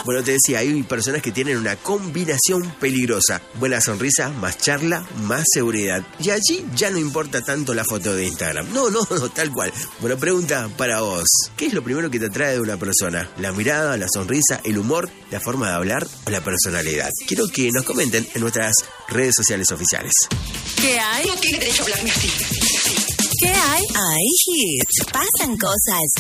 Bueno, te decía, hay personas que tienen una combinación peligrosa. Buena sonrisa, más charla, más seguridad. Y allí ya no importa tanto la foto de Instagram. No, tal cual. Bueno, pregunta para vos. ¿Qué es lo primero que te atrae de una persona? ¿La mirada, la sonrisa, el humor, la forma de hablar o la personalidad? Quiero que nos comenten en nuestras redes sociales oficiales. ¿Qué hay? No tiene derecho a hablarme así. ¿Qué hay? Hay hits, pasan cosas.